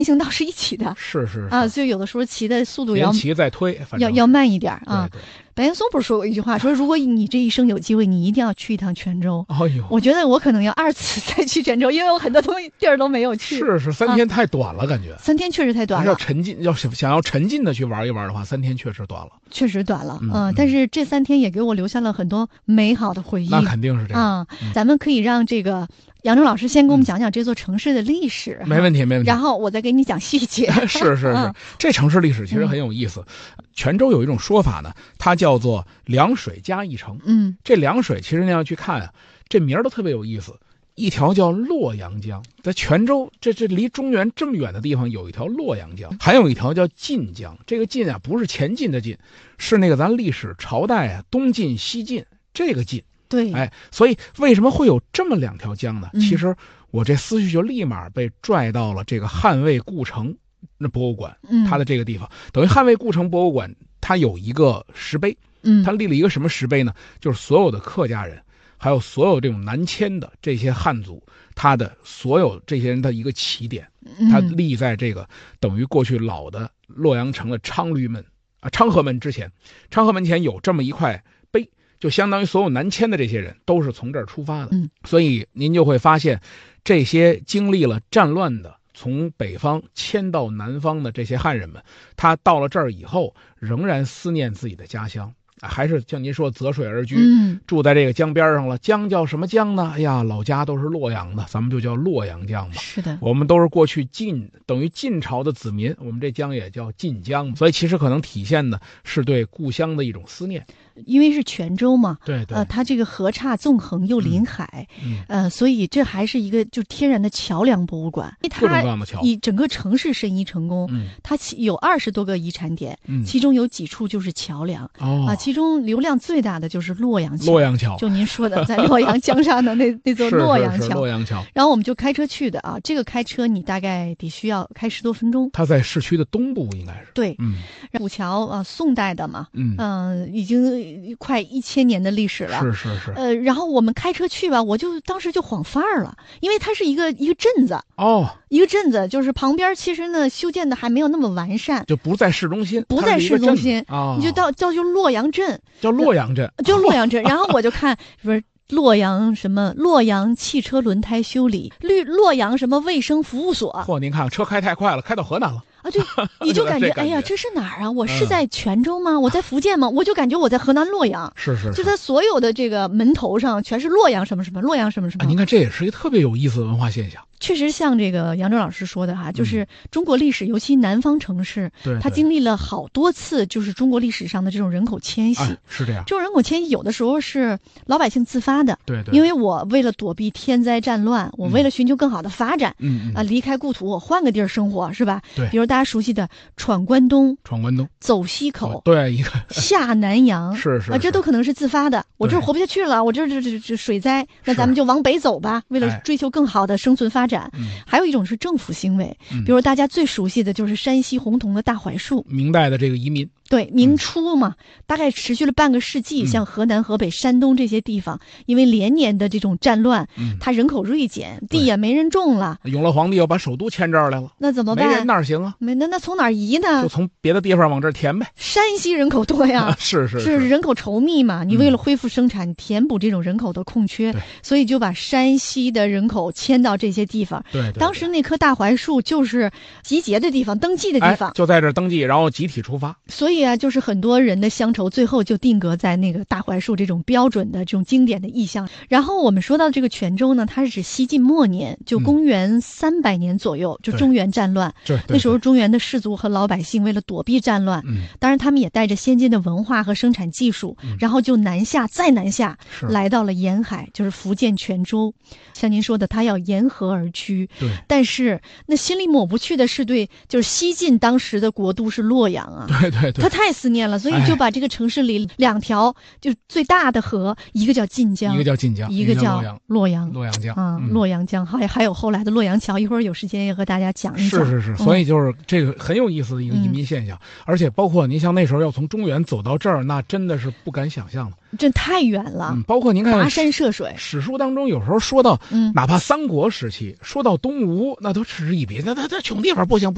行道是一起的。 是啊，所以有的时候骑的速度连骑再推， 要慢一点啊。 对对， 白岩松不是说过一句话，说如果你这一生有机会，你一定要去一趟泉州。 哎呦， 我觉得我可能要2次再去泉州，因为我很多地儿都没有去。 是3天太短了，感觉 3天确实太短了。 想要沉浸的去玩一玩的话，3天确实短了。 确实短了，但是这3天也给我留下了很多美好的回忆。 那肯定是这样咱们可以让这个杨正老师先给我们讲讲这座城市的历史。 没问题。 然后我再给你讲细节。 是，这城市历史其实很有意思。泉州有一种说法呢，它叫做2水加1城。这2水其实你要去看啊，这名儿都特别有意思。一条叫洛阳江，在泉州这离中原这么远的地方有一条洛阳江，还有一条叫晋江。这个晋啊，不是前晋的晋，是那个咱历史朝代啊，东晋西晋这个晋。 对， 所以为什么会有这么2条江呢？其实我这思绪就立马被拽到了这个汉魏故城那博物馆，它的这个地方，等于汉魏故城博物馆它有一个石碑，它立了一个什么石碑呢？就是所有的客家人，还有所有这种南迁的这些汉族，他的所有这些人的一个起点，他立在这个等于过去老的洛阳城的昌河门之前，昌河门前有这么一块碑，就相当于所有南迁的这些人都是从这儿出发的。所以您就会发现，这些经历了战乱的从北方迁到南方的这些汉人们，他到了这儿以后仍然思念自己的家乡，还是像您说择水而居，住在这个江边上了。江叫什么江呢？哎呀，老家都是洛阳的，咱们就叫洛阳江吧。 是的， 我们都是过去等于晋朝的子民，我们这江也叫晋江，所以其实可能体现的是对故乡的一种思念。 因为是泉州嘛， 对， 它这个河岔纵横又临海，所以这还是一个就天然的桥梁博物馆。 各种各样的桥， 以整个城市申遗成功，它有20多个遗产点，其中有几处就是桥梁。其中流量最大的就是洛阳桥。就您说的在洛阳江上的那座洛阳桥。 是洛阳桥。 然后我们就开车去的啊，这个开车你大概得需要开10多分钟。 它在市区的东部应该是。 对，古桥啊，宋代的嘛，已经快1000年的历史了。 是。 然后我们开车去吧，我就当时就晃范儿了，因为它是一个镇子。一个镇子，就是旁边其实呢修建的还没有那么完善， 就不在市中心， 你就叫洛阳镇， 叫洛阳镇。 然后我就看不是洛阳汽车轮胎修理，洛阳什么卫生服务所。 您看车开太快了，开到河南了。 对，你就感觉哎呀，这是哪儿啊？我是在泉州吗？我在福建吗？我就感觉我在河南洛阳。 是。 就它所有的这个门头上全是洛阳什么什么，洛阳什么什么。 您看，这也是一个特别有意思的文化现象。 确实像这个杨正老师说的哈，就是中国历史，尤其南方城市，它经历了好多次，就是中国历史上的这种人口迁徙。 是这样。 这种人口迁徙有的时候是老百姓自发的。 对。 因为我为了躲避天灾战乱，我为了寻求更好的发展，离开故土，我换个地儿生活，是吧？ 对。 比如大家熟悉的闯关东，走西口， 对，一个下南洋， 是这都可能是自发的。我这活不下去了，我这水灾，那咱们就往北走吧，为了追求更好的生存发展。还有一种是政府行为，比如大家最熟悉的就是山西洪洞的大槐树， 明代的这个移民。 对，明初嘛，大概持续了半个世纪。像河南、河北、山东这些地方，因为连年的这种战乱，它人口锐减，地也没人种了。 永乐皇帝要把首都迁这儿来了， 那怎么办？ 没人哪行啊？ 那从哪儿移呢？ 就从别的地方往这儿填呗。 山西人口多呀， 是人口稠密嘛。你为了恢复生产，填补这种人口的空缺，所以就把山西的人口迁到这些地方。 对。 当时那棵大槐树就是集结的地方，登记的地方， 就在这儿登记，然后集体出发。 所以啊，就是很多人的乡愁最后就定格在那个大槐树这种标准的这种经典的意象。然后我们说到这个泉州呢，它是指西晋末年，就公元300年左右，就中原战乱。那时候中原的士族和老百姓为了躲避战乱，当然他们也带着先进的文化和生产技术，然后就南下，再南下，来到了沿海，就是福建泉州。像您说的，他要沿河而居。但是那心里抹不去的是就是西晋当时的国都是洛阳啊。 对。 他太思念了，所以就把这个城市里2条就最大的河，一个叫晋江， 一个叫晋江， 一个叫洛阳江啊，洛阳江。还有后来的洛阳桥，一会儿有时间也和大家讲一讲。 是，所以就是这个很有意思的一个移民现象，而且包括您像那时候要从中原走到这儿，那真的是不敢想象的。 这太远了， 包括您看跋山涉水， 史书当中有时候说到，哪怕三国时期说到东吴，那都嗤之以鼻，那穷地方不行。